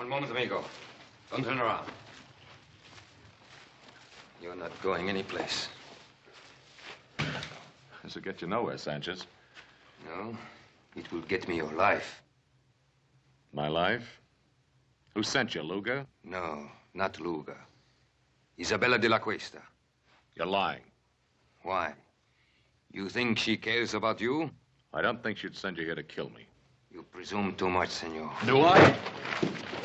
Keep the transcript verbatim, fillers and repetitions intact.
One moment, amigo. Don't turn around. You're not going anyplace. This will get you nowhere, Sanchez. No, it will get me your life. My life? Who sent you, Luga? No, not Luga. Isabella de la Cuesta. You're lying. Why? You think she cares about you? I don't think she'd send you here to kill me. You presume too much, senor. Do I?